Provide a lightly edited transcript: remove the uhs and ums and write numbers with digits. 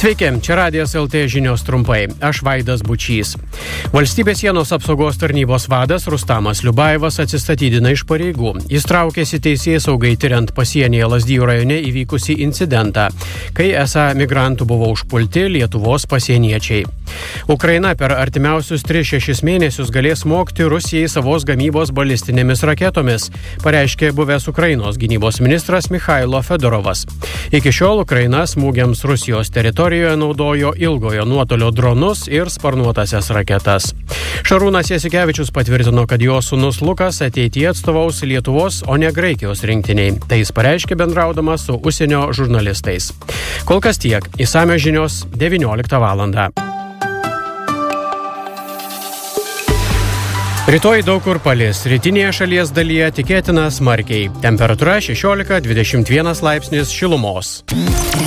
Sveiki, čia Radijas LT žinios trumpai. Aš Vaidas Bučys. Valstybės sienos apsaugos tarnybos vadas Rustamas Liubajevas atsistatydina iš pareigų. Jis traukėsi teisėsaugai tiriant pasienyje Lazdijų rajone įvykusį incidentą, kai esą migrantų buvo užpulti Lietuvos pasieniečiai. Ukraina per artimiausius 3-6 mėnesius galės smogti Rusijai savos gamybos balistinėmis raketomis, pareiškė buvęs Ukrainos gynybos ministras Mikhailo Fedorovas. Iki šiol Ukraina smūgiams Rusijos teritorijoje naudojo ilgojo nuotolio dronus ir sparnuotasias raketas. Šarūnas Jasikevičius patvirtino, kad jo sūnus Lukas ateityje atstovaus Lietuvos, o ne Graikijos rinktiniai. Tai jis pareiškė bendraudamas su užsienio žurnalistais. Kol kas tiek. Išsamios žinios 19 valandą. Rytoj daug kur palis, rytinėje šalies dalyje tikėtina smarkiai. Temperatūra 16-21 laipsnis šilumos.